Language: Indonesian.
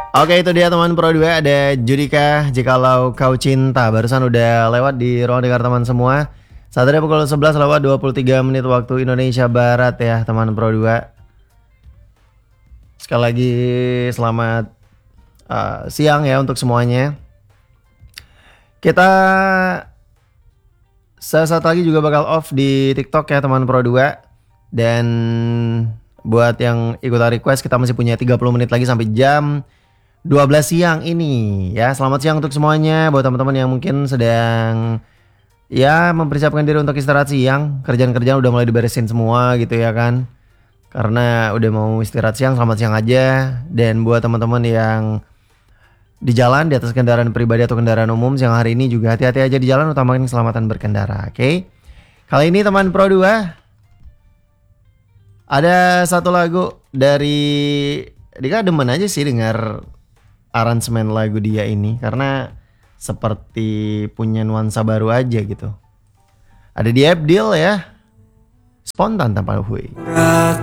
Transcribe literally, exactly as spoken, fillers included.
Oke, itu dia teman Pro dua, ada Judika Jikalau Kau Cinta. Barusan udah lewat di ruang dengar teman semua. Saat ini pukul sebelas lewat dua puluh tiga menit waktu Indonesia Barat ya teman Pro dua. Sekali lagi selamat uh, siang ya untuk semuanya. Kita saat lagi juga bakal off di TikTok ya teman Pro dua. Dan buat yang ikutan request, kita masih punya tiga puluh menit lagi sampai jam dua belas siang ini ya. Selamat siang untuk semuanya. Buat teman-teman yang mungkin sedang ya mempersiapkan diri untuk istirahat siang, kerjaan-kerjaan udah mulai diberesin semua gitu ya kan, karena udah mau istirahat siang, selamat siang aja. Dan buat teman-teman yang di jalan di atas kendaraan pribadi atau kendaraan umum siang hari ini juga hati-hati aja di jalan, utamakan keselamatan berkendara. Oke, okay? Kali ini teman Pro dua ada satu lagu dari Dika, demen aja sih dengar aransemen lagu dia ini karena seperti punya nuansa baru aja gitu. Ada di Abdil ya, Spontan Tanpa Hui.